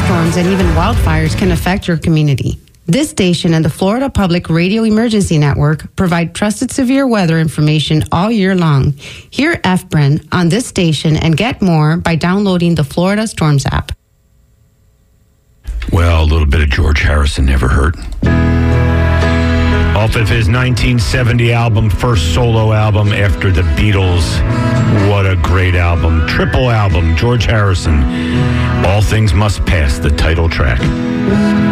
storms and even wildfires can affect your community. This station and the Florida Public Radio Emergency Network provide trusted severe weather information all year long. Hear FBRN on this station and get more by downloading the Florida Storms app. Well, a little bit of George Harrison never hurt. Off of his 1970 album, first solo album after the Beatles. What a great album. Triple album, George Harrison. All Things Must Pass, the title track.